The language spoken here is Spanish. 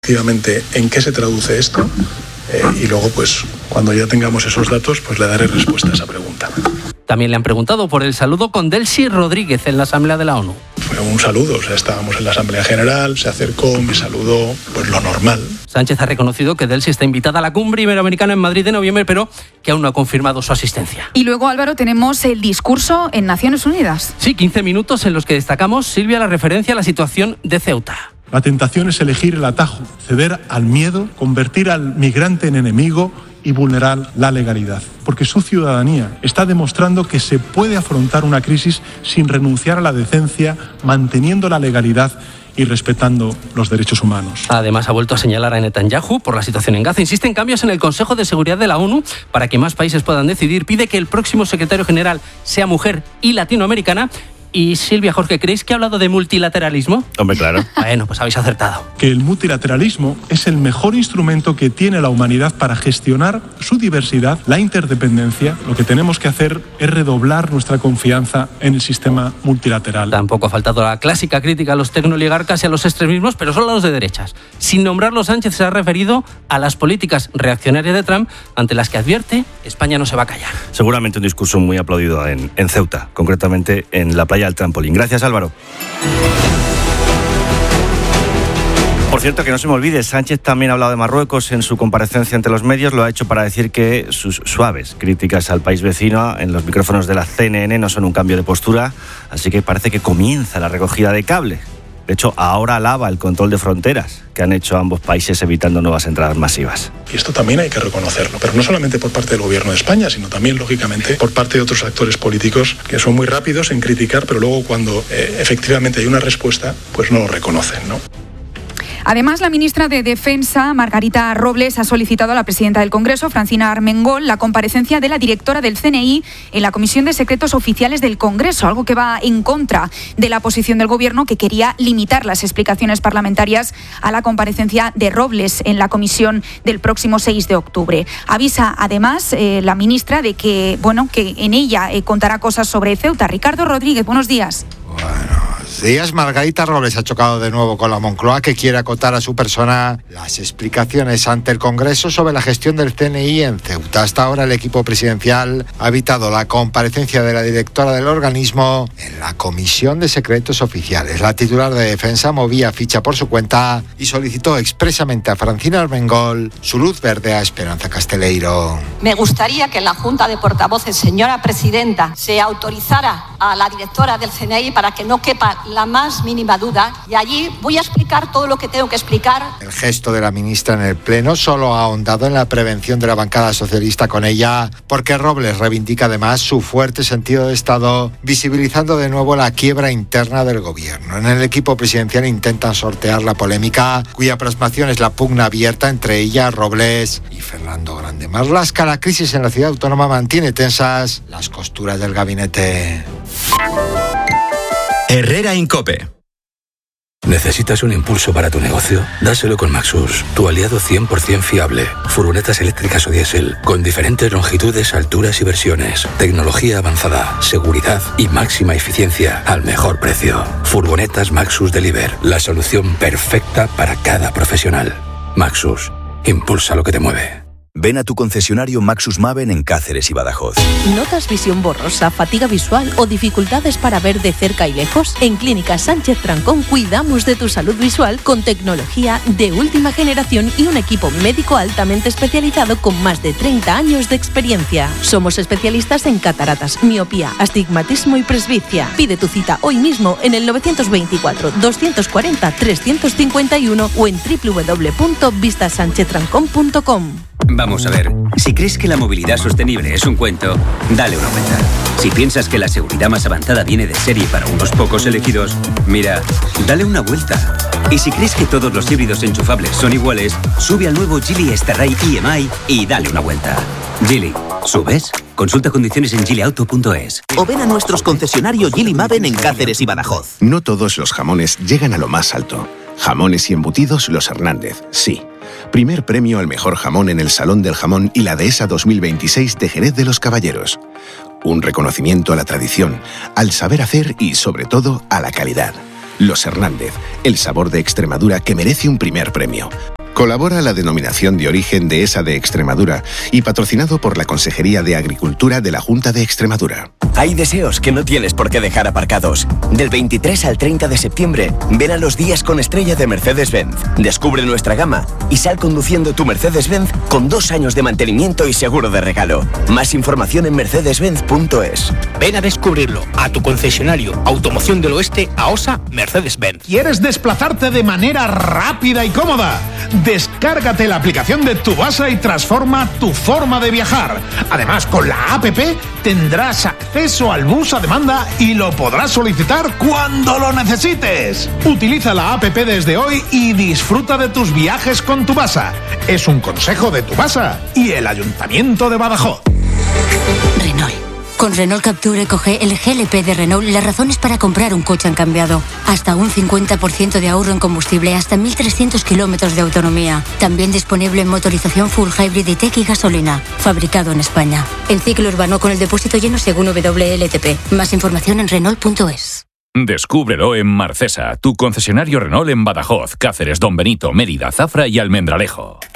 efectivamente en qué se traduce esto y luego, pues, cuando ya tengamos esos datos, pues le daré respuesta a esa pregunta. También le han preguntado por el saludo con Delcy Rodríguez en la Asamblea de la ONU. Fue un saludo, estábamos en la Asamblea General, se acercó, me saludó, pues lo normal. Sánchez ha reconocido que Delcy está invitada a la cumbre iberoamericana en Madrid de noviembre, pero que aún no ha confirmado su asistencia. Y luego, Álvaro, tenemos el discurso en Naciones Unidas. Sí, 15 minutos en los que destacamos, Silvia, la referencia a la situación de Ceuta. La tentación es elegir el atajo, ceder al miedo, convertir al migrante en enemigo y vulnerar la legalidad. Porque su ciudadanía está demostrando que se puede afrontar una crisis sin renunciar a la decencia, manteniendo la legalidad y respetando los derechos humanos. Además, ha vuelto a señalar a Netanyahu por la situación en Gaza. Insiste en cambios en el Consejo de Seguridad de la ONU para que más países puedan decidir. Pide que el próximo secretario general sea mujer y latinoamericana. Y Silvia, Jorge, ¿creéis que ha hablado de multilateralismo? Hombre, claro. Bueno, pues habéis acertado. Que el multilateralismo es el mejor instrumento que tiene la humanidad para gestionar su diversidad, la interdependencia. Lo que tenemos que hacer es redoblar nuestra confianza en el sistema multilateral. Tampoco ha faltado la clásica crítica a los tecnooligarcas y a los extremismos, pero solo a los de derechas. Sin nombrarlo, Sánchez se ha referido a las políticas reaccionarias de Trump, ante las que advierte España no se va a callar. Seguramente un discurso muy aplaudido en Ceuta, concretamente en la playa del Trampolín. Gracias, Álvaro. Por cierto, que no se me olvide, Sánchez también ha hablado de Marruecos en su comparecencia ante los medios. Lo ha hecho para decir que sus suaves críticas al país vecino en los micrófonos de la CNN no son un cambio de postura, así que parece que comienza la recogida de cable. De hecho, ahora alaba el control de fronteras que han hecho ambos países evitando nuevas entradas masivas. Y esto también hay que reconocerlo, pero no solamente por parte del gobierno de España, sino también, lógicamente, por parte de otros actores políticos que son muy rápidos en criticar, pero luego cuando efectivamente hay una respuesta, pues no lo reconocen, ¿no? Además, la ministra de Defensa, Margarita Robles, ha solicitado a la presidenta del Congreso, Francina Armengol, la comparecencia de la directora del CNI en la Comisión de Secretos Oficiales del Congreso, algo que va en contra de la posición del Gobierno, que quería limitar las explicaciones parlamentarias a la comparecencia de Robles en la comisión del próximo 6 de octubre. Avisa, además, la ministra de que, que en ella contará cosas sobre Ceuta. Ricardo Rodríguez, buenos días. Buenos días. Margarita Robles ha chocado de nuevo con la Moncloa, que quiere acotar a su persona las explicaciones ante el Congreso sobre la gestión del CNI en Ceuta. Hasta ahora el equipo presidencial ha evitado la comparecencia de la directora del organismo en la Comisión de Secretos Oficiales. La titular de Defensa movía ficha por su cuenta y solicitó expresamente a Francina Armengol su luz verde a Esperanza Casteleiro. Me gustaría que en la Junta de Portavoces, señora presidenta, se autorizara a la directora del CNI para que no quepa la más mínima duda, y allí voy a explicar todo lo que tengo que explicar. El gesto de la ministra en el Pleno solo ha ahondado en la prevención de la bancada socialista con ella, porque Robles reivindica además su fuerte sentido de Estado, visibilizando de nuevo la quiebra interna del Gobierno. En el equipo presidencial intentan sortear la polémica, cuya plasmación es la pugna abierta entre ella, Robles y Fernando Grande Marlaska. La crisis en la ciudad autónoma mantiene tensas las costuras del gabinete. Herrera Incope. ¿Necesitas un impulso para tu negocio? Dáselo con Maxus, tu aliado 100% fiable. Furgonetas eléctricas o diésel, con diferentes longitudes, alturas y versiones. Tecnología avanzada, seguridad y máxima eficiencia al mejor precio. Furgonetas Maxus Deliver, la solución perfecta para cada profesional. Maxus, impulsa lo que te mueve. Ven a tu concesionario Maxus Maven en Cáceres y Badajoz. ¿Notas visión borrosa, fatiga visual o dificultades para ver de cerca y lejos? En Clínica Sánchez Trancón cuidamos de tu salud visual con tecnología de última generación y un equipo médico altamente especializado con más de 30 años de experiencia. Somos especialistas en cataratas, miopía, astigmatismo y presbicia. Pide tu cita hoy mismo en el 924 240 351 o en www.vistasancheztrancón.com. Vamos a ver, si crees que la movilidad sostenible es un cuento, dale una vuelta. Si piensas que la seguridad más avanzada viene de serie para unos pocos elegidos, mira, dale una vuelta. Y si crees que todos los híbridos enchufables son iguales, sube al nuevo Geely Starray EMI y dale una vuelta. Geely, ¿subes? Consulta condiciones en geelyauto.es. O ven a nuestros concesionarios Geely Maven en Cáceres y Badajoz. No todos los jamones llegan a lo más alto. Jamones y embutidos Los Hernández, sí. Primer premio al mejor jamón en el Salón del Jamón y la Dehesa 2026 de Jerez de los Caballeros. Un reconocimiento a la tradición, al saber hacer y, sobre todo, a la calidad. Los Hernández, el sabor de Extremadura que merece un primer premio. Colabora la denominación de origen Dehesa de Extremadura y patrocinado por la Consejería de Agricultura de la Junta de Extremadura. Hay deseos que no tienes por qué dejar aparcados. Del 23 al 30 de septiembre, ven a los días con estrella de Mercedes-Benz. Descubre nuestra gama y sal conduciendo tu Mercedes-Benz con 2 años de mantenimiento y seguro de regalo. Más información en mercedes-benz.es. Ven a descubrirlo a tu concesionario Automoción del Oeste, AOSA Mercedes-Benz. ¿Quieres desplazarte de manera rápida y cómoda? Descárgate la aplicación de Tubasa y transforma tu forma de viajar. Además, con la APP tendrás acceso al bus a demanda y lo podrás solicitar cuando lo necesites. Utiliza la APP desde hoy y disfruta de tus viajes con Tubasa. Es un consejo de Tubasa y el Ayuntamiento de Badajoz. Renault. Con Renault Capture Eco-G, el GLP de Renault, las razones para comprar un coche han cambiado. Hasta un 50% de ahorro en combustible, hasta 1.300 kilómetros de autonomía. También disponible en motorización full hybrid e-tech y gasolina. Fabricado en España. En ciclo urbano con el depósito lleno según WLTP. Más información en Renault.es. Descúbrelo en Marcesa, tu concesionario Renault en Badajoz, Cáceres, Don Benito, Mérida, Zafra y Almendralejo.